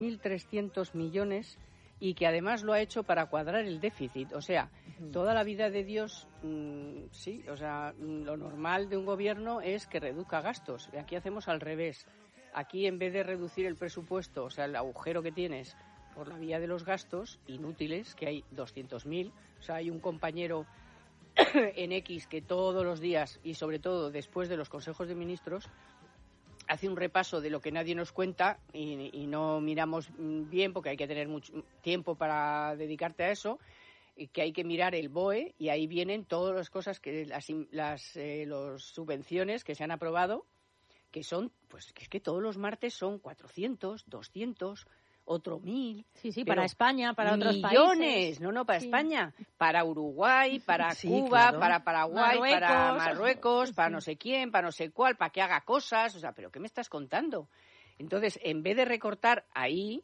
1.300 millones y que además lo ha hecho para cuadrar el déficit. O sea, toda la vida de Dios, sí, o sea, lo normal de un gobierno es que reduzca gastos. Y aquí hacemos al revés. Aquí, en vez de reducir el presupuesto, o sea, el agujero que tienes por la vía de los gastos inútiles, que hay 200.000, o sea, hay un compañero en X que todos los días, y sobre todo después de los consejos de ministros, hace un repaso de lo que nadie nos cuenta y no miramos bien, porque hay que tener mucho tiempo para dedicarte a eso, y que hay que mirar el BOE, y ahí vienen todas las cosas, que las subvenciones que se han aprobado, que son, pues que es que todos los martes son 400, 200, otro 1.000. Sí, para España, para otros países. Millones, para España, para Uruguay, para Cuba, claro, para Paraguay, para Marruecos, para no sé quién, para no sé cuál, para que haga cosas. O sea, ¿pero qué me estás contando? Entonces, en vez de recortar ahí,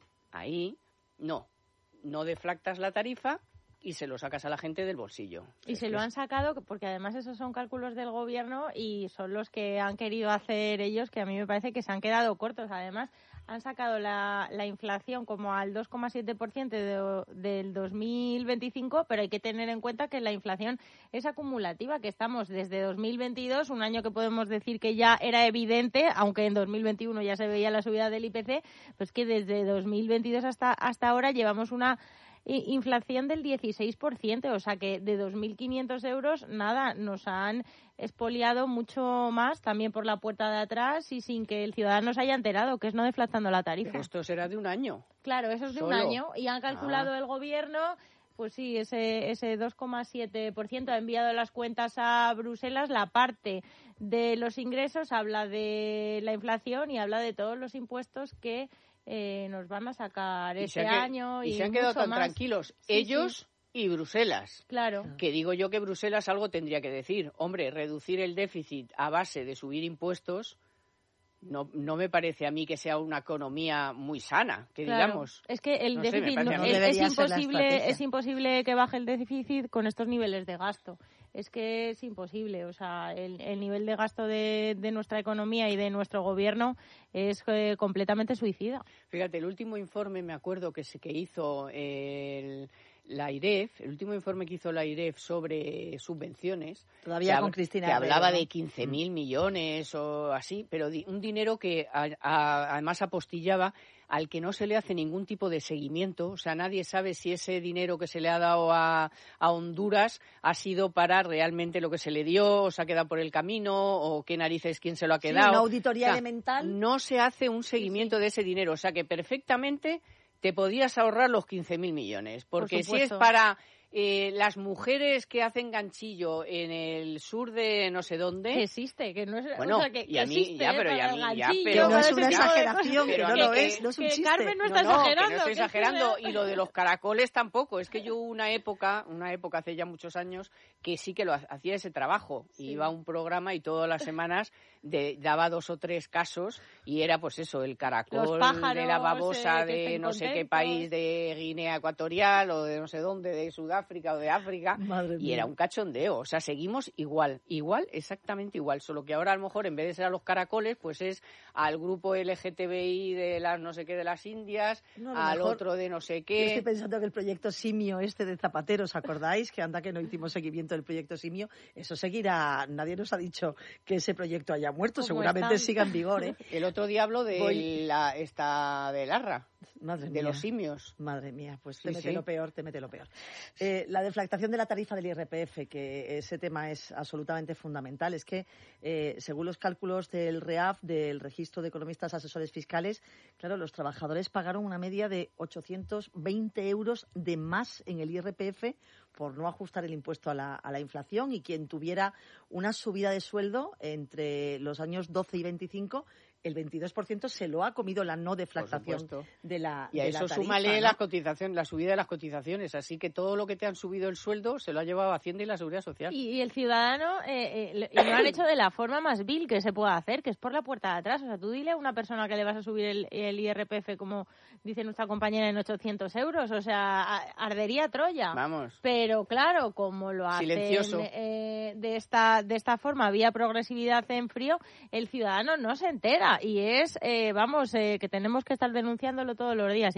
no deflactas la tarifa y se lo sacas a la gente del bolsillo. Y se lo han sacado porque además esos son cálculos del gobierno y son los que han querido hacer ellos, que a mí me parece que se han quedado cortos. Además, han sacado la inflación como al 2,7% del 2025, pero hay que tener en cuenta que la inflación es acumulativa, que estamos desde 2022, un año que podemos decir que ya era evidente, aunque en 2021 ya se veía la subida del IPC, pues que desde 2022 hasta ahora llevamos una inflación del 16%, o sea que de 2.500 euros, nada, nos han expoliado mucho más, también por la puerta de atrás y sin que el ciudadano se haya enterado, que es no deflactando la tarifa. Pero esto será de un año. Claro, eso es de un año, y han calculado el gobierno, pues sí, ese 2,7%, ha enviado las cuentas a Bruselas, la parte de los ingresos habla de la inflación y habla de todos los impuestos que nos van a sacar este año y se han quedado tan más tranquilos ellos y Bruselas. Claro. Que digo yo que Bruselas algo tendría que decir. Hombre, reducir el déficit a base de subir impuestos no me parece a mí que sea una economía muy sana, que digamos. Es que el déficit es imposible que baje el déficit con estos niveles de gasto. Es que es imposible, o sea, el nivel de gasto de nuestra economía y de nuestro gobierno es completamente suicida. Fíjate, el último informe, me acuerdo que hizo la IREF, el último informe que hizo la IREF sobre subvenciones, todavía con Cristina, que hablaba de 15.000 millones o así, pero un dinero que además apostillaba al que no se le hace ningún tipo de seguimiento. O sea, nadie sabe si ese dinero que se le ha dado a Honduras ha sido para realmente lo que se le dio, o se ha quedado por el camino, o qué narices, quién se lo ha quedado. Una auditoría elemental. No se hace un seguimiento de ese dinero. O sea, que perfectamente te podías ahorrar los 15.000 millones. Porque si es para las mujeres que hacen ganchillo en el sur de no sé dónde... Que existe, que no es... Bueno, o sea, que y a mí, existe, pero no es una exageración, que no lo es, no es un chiste. Carmen no está exagerando. Que no estoy exagerando, y lo de los caracoles tampoco. Es que yo una época hace ya muchos años, que sí que lo hacía ese trabajo. Sí. Iba a un programa y todas las semanas daba 2 o 3 casos, y era pues eso, el caracol de la babosa de no sé qué país, de Guinea Ecuatorial o de no sé dónde, de Sudáfrica o de África, y era un cachondeo. O sea, seguimos igual, exactamente igual, solo que ahora a lo mejor en vez de ser a los caracoles, pues es al grupo LGTBI de las no sé qué de las Indias, al otro de no sé qué. Yo estoy pensando que el proyecto Simio de Zapatero, ¿os acordáis? Que anda que no hicimos seguimiento del proyecto Simio, eso seguirá. Nadie nos ha dicho que ese proyecto haya muerto, seguramente siga en vigor, ¿eh? El otro día hablo de esta del ARRA. Madre de mía. Los simios. Madre mía, pues te mete lo peor. La deflactación de la tarifa del IRPF, que ese tema es absolutamente fundamental. Es que, según los cálculos del REAF, del Registro de Economistas Asesores Fiscales, claro, los trabajadores pagaron una media de 820 euros de más en el IRPF por no ajustar el impuesto a la inflación, y quien tuviera una subida de sueldo entre los años 12 y 25, el 22% se lo ha comido la no deflactación de la Y a eso tarifa, súmale ¿no? la subida de las cotizaciones. Así que todo lo que te han subido el sueldo se lo ha llevado Hacienda y la Seguridad Social. Y el ciudadano lo han hecho de la forma más vil que se pueda hacer, que es por la puerta de atrás. O sea, tú dile a una persona que le vas a subir el IRPF, como dice nuestra compañera, en 800 euros. O sea, ardería Troya. Vamos. Pero claro, como lo hacen de esta forma, vía progresividad en frío, el ciudadano no se entera. y es, que tenemos que estar denunciándolo todos los días.